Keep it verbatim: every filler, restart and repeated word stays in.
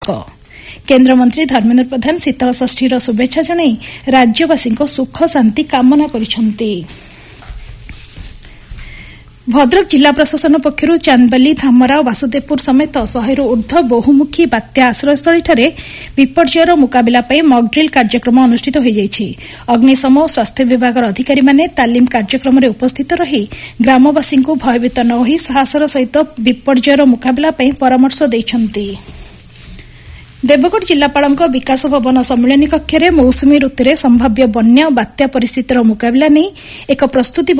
केन्द्रमंत्री धर्मेन्द्र प्रधान शीतल षष्ठीर शुभेच्छा जणाई राज्यवासी सुख शांति कामना करिसेंति। भद्रक जिला प्रशासन पक्षर चांदबाली धामरा और वासुदेवपुर समेत शहेरु ऊर्ध्व बहुमुखी बात्या आश्रयस्थली विपर्ययर मुकाबला मॉकड्रिल कार्यक्रम अनुष्ठित हो जाइछि। अग्निशम और स्वास्थ्य विभाग अधिकारी माने तालीम कार्यक्रम में उपस्थित रही ग्रामवासी भयभीत न होई साहसर सहित विपर्ययर मुकाबला परामर्श दैछन्ति। देवगढ़ जिलापाल विकास भवन सम्मिलनी कक्ष में मौसुमी ऋतु में संभाव्य बन्या और बात्या परिस्थितिर मुकाबला नहीं एक प्रस्तुति